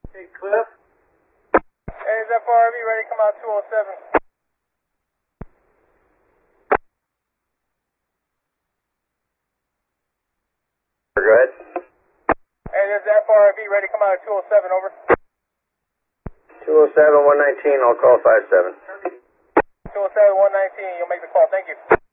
Hey, Cliff. Hey, is FRV ready to come out 207? Go ahead. Hey, this is FRV ready to come out at 207, over. 207, 119, I'll call 57. 207, 119, you'll make the call, thank you.